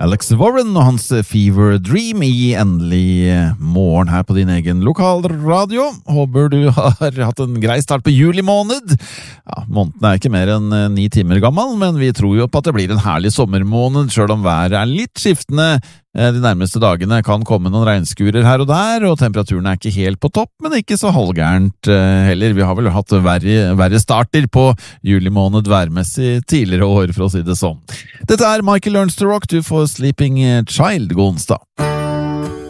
Alex Warren og hans Fever Dream i endelig morgen her på din egen lokalradio. Håper du har hatt en grei start på juli måned. Ja, måneden er ikke mer enn 9 timer gammel, men vi tror jo på at det blir en herlig sommermåned, selv om været er litt skiftende. De nærmeste dagene kan komme noen regnskurer her og der, og temperaturen er ikke helt på topp, men ikke så halvgærent heller. Vi har vel hatt verre starter på juli måned værmessig tidligere år, for å si det sånn. Dette er Michael Learns to Rock, du får Sleeping Child, god onsdag.